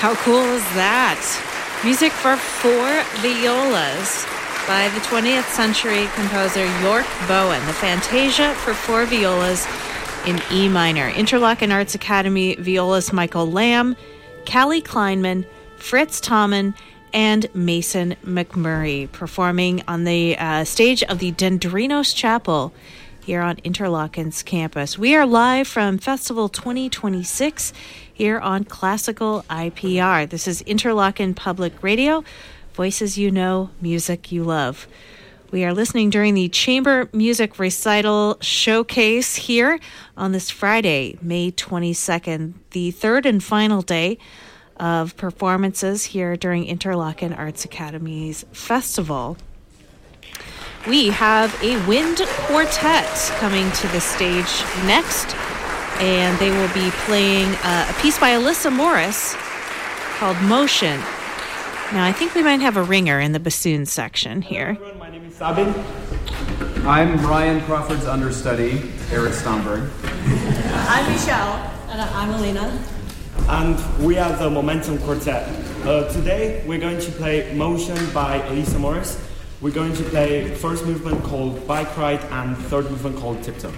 How cool is that? Music for four violas by the 20th century composer York Bowen. The Fantasia for four violas in E minor. Interlochen Arts Academy violist Michael Lamb, Callie Kleinman, Fritz Tommen, and Mason McMurray performing on the stage of the Dendrinos Chapel here on Interlochen's campus. We are live from Festival 2026 here on Classical IPR. This is Interlochen Public Radio, voices you know, music you love. We are listening during the Chamber Music Recital Showcase here on this Friday, May 22nd, the third and final day of performances here during Interlochen Arts Academy's festival. We have a wind quartet coming to the stage next, and they will be playing a piece by Alyssa Morris called Motion. Now, I think we might have a ringer in the bassoon section here. Hello everyone, my name is Sabin. I'm Ryan Crawford's understudy, Eric Stomberg. I'm Michelle. And I'm Alina. And we are the Momentum Quartet. Today we're going to play Motion by Alyssa Morris. We're going to play first movement called Bike Ride and third movement called Tiptoe.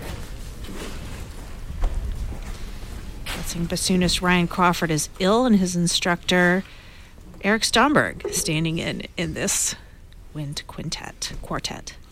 Dancing bassoonist Ryan Crawford is ill, and his instructor Eric Stomberg standing in this wind quartet.